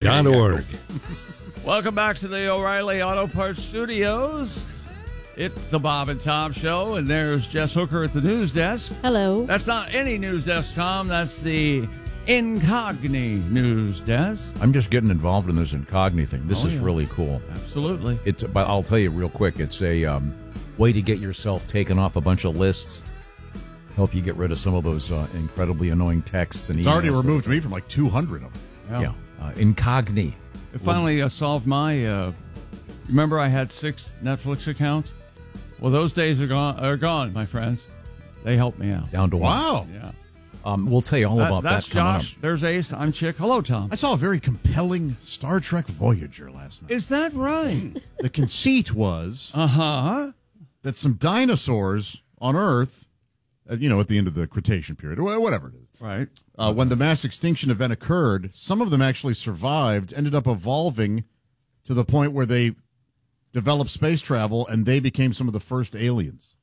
O'Reilly.org. Welcome back to the O'Reilly Auto Parts Studios. It's the Bob and Tom Show, and there's Jess Hooker at the news desk. Hello. That's not any news desk, Tom. That's the Incogni news desk. I'm just getting involved in this Incogni thing. This is yeah. really cool. Absolutely. But I'll tell you real quick. It's a way to get yourself taken off a bunch of lists. Help you get rid of some of those incredibly annoying texts and emails. It's already removed me from like 200 of them. Yeah. Incogni. It finally solved my. Remember, I had 6 Netflix accounts. Well, those days are gone, my friends. They helped me out. Down to one. Wow. Yeah. We'll tell you all about That's that coming Josh. There's Ace. I'm Chick. Hello, Tom. I saw a very compelling Star Trek Voyager last night. Is that right? The conceit was that some dinosaurs on Earth, at the end of the Cretaceous period, or whatever it is, Right. when the mass extinction event occurred, some of them actually survived, ended up evolving to the point where they developed space travel, and they became some of the first aliens.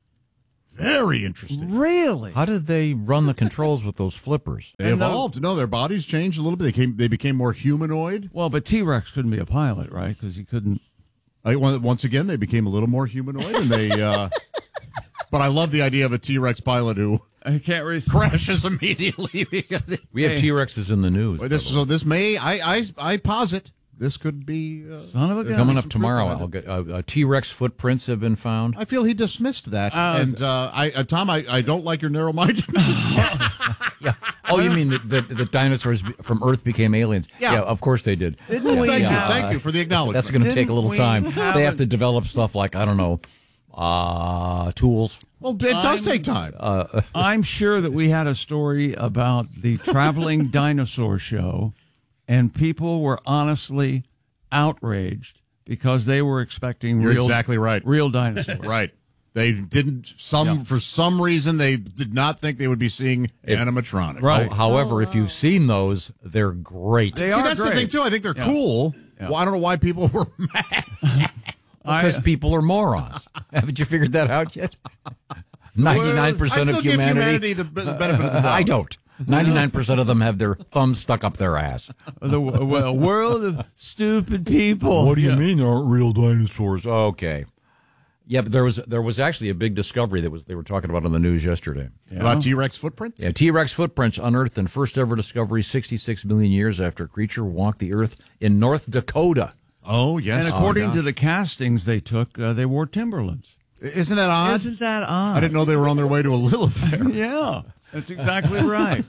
Very interesting. Really? How did they run the controls with those flippers? They evolved. No, their bodies changed a little bit. They became more humanoid. Well, but T-Rex couldn't be a pilot, right? Because he couldn't. Once again, they became a little more humanoid, and they. But I love the idea of a T-Rex pilot who I can't read. crashes immediately because We have T-Rexes in the news. this may I posit this could be Son of a gun. Coming up tomorrow, I'll get T-Rex footprints have been found. I feel he dismissed that, and Tom, I don't like your narrow-mindedness. Yeah. Oh, you mean the dinosaurs from Earth became aliens? Yeah. Of course they did. Didn't we? Thank you for the acknowledgement. That's going to take a little we time. have They have to develop stuff like, I don't know, tools. Well, it does take time. I'm sure that we had a story about the traveling dinosaur show, and people were honestly outraged because they were expecting You're exactly right. real dinosaurs. Right. They didn't. For some reason, they did not think they would be seeing animatronic. Right. However, if you've seen those, they're great. They See, are that's great. the thing too. I think they're cool. Yeah. Well, I don't know why people were mad. Because people are morons. Haven't you figured that out yet? 99% I still of give humanity. the benefit of the doubt. I don't. 99% of them have their thumb stuck up their ass. The world of stupid people. mean there aren't real dinosaurs? Okay. Yeah, but there was actually a big discovery they were talking about on the news yesterday. About T-Rex footprints? Yeah, T-Rex footprints unearthed in first ever discovery 66 million years after a creature walked the earth in North Dakota. Oh, yes. And according to the castings they took, they wore Timberlands. Isn't that odd? Isn't that odd? I didn't know they were on their way to a Lilith fair. Yeah, that's exactly right.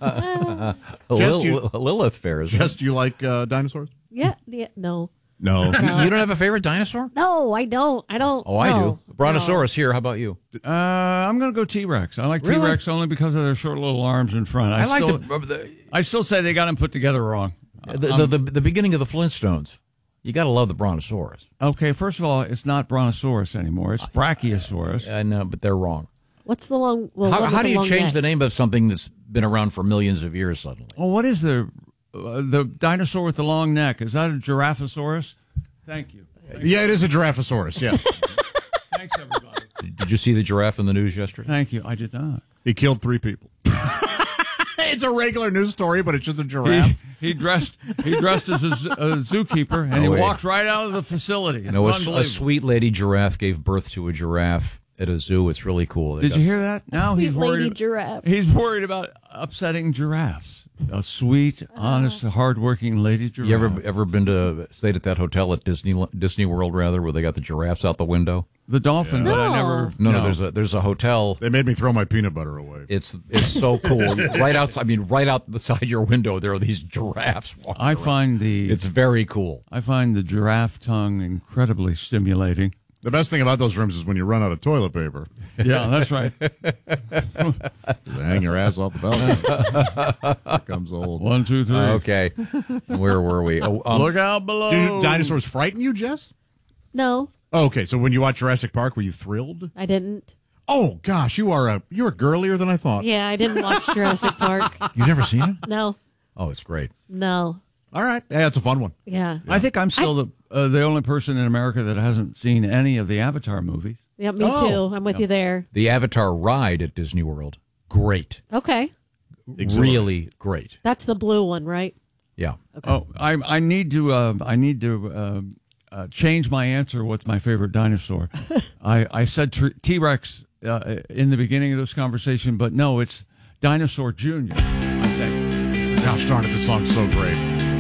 Lilith Fair, is it? Jess, do you like dinosaurs? Yeah. No. No. You don't have a favorite dinosaur? No, I don't. Oh, I do. Brontosaurus here. How about you? I'm going to go T-Rex. I like Really? T-Rex only because of their short little arms in front. I still say they got them put together wrong. The beginning of the Flintstones. You got to love the Brontosaurus. Okay, first of all, it's not Brontosaurus anymore. It's Brachiosaurus. I know, but they're wrong. What's the long? Well, How do you change the name of something that's been around for millions of years suddenly? Well, what is the dinosaur with the long neck? Is that a Giraffosaurus? Thank you. Yeah, it is a Giraffosaurus, yes. Thanks, everybody. Did you see the giraffe in the news yesterday? Thank you. I did not. He killed 3 people. It's a regular news story, but it's just a giraffe. He dressed as a zookeeper, and he walked right out of the facility. No, a Unbelievable. sweet lady giraffe gave birth to a giraffe at a zoo. It's really cool. Did you hear that? Now he's Sweet lady worried. giraffe. He's worried about upsetting giraffes. A honest, hardworking lady giraffe. You ever been to stayed at that hotel at Disney World where they got the giraffes out the window? The dolphin, but I No. never. No. There's a hotel. They made me throw my peanut butter away. It's so cool. Right outside. I mean, right out the side of your window, there are these giraffes walking around. It's very cool. I find the giraffe tongue incredibly stimulating. The best thing about those rooms is when you run out of toilet paper. Yeah, that's right. You hang your ass off the balcony. Here comes old. 1, 2, 3. Okay, where were we? Look out below. Do dinosaurs frighten you, Jess? No, Oh, okay, so when you watch Jurassic Park, were you thrilled? I didn't. Oh gosh, you're girlier than I thought. Yeah, I didn't watch Jurassic Park. You've never seen it? No, Oh, it's great. no. All right, yeah, it's a fun one. Yeah. I think I'm still the only person in America that hasn't seen any of the Avatar movies. Yeah, me Oh. too. I'm with you there. The Avatar ride at Disney World, great. Okay. Exhilarating. Really great. That's the blue one, right? Yeah. Oh, I need to change my answer. What's my favorite dinosaur? I said T-Rex in the beginning of this conversation, but no, it's Dinosaur Jr. I think. Gosh darn it, this song's so great.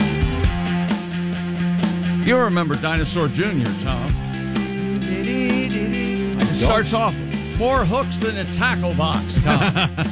You remember Dinosaur Jr., Tom? It starts off more hooks than a tackle box, Tom.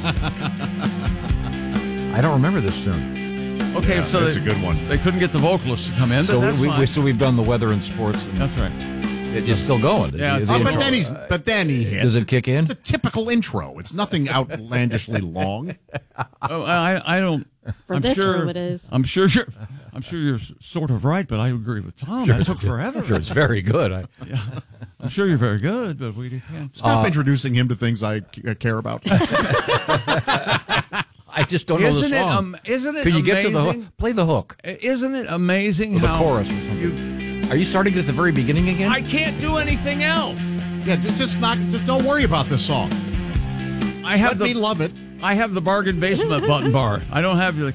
I don't remember this tune. Okay, Yeah, so that's a good one. They couldn't get the vocalists to come in, but that's fine. So we've done the weather and sports. And That's right. it's still going. Yeah, The Oh, intro- But then he hits. Does it kick in? It's a typical intro. It's nothing outlandishly long. Oh, I don't. For I'm this sure, room it is. I'm sure you're sort of right, but I agree with Tom. That took forever. Sure, it's very good. I'm sure you're very good, but we can't. Stop introducing him to things I care about. I just don't know the Isn't it? song. Isn't it? Could you get to the amazing? hook? Play the hook. Isn't it amazing Or the how chorus or something. Are you starting at the very beginning again? I can't do anything else. Yeah, just don't worry about this song. I have Let me love it. I have the bargain basement button bar. I don't have the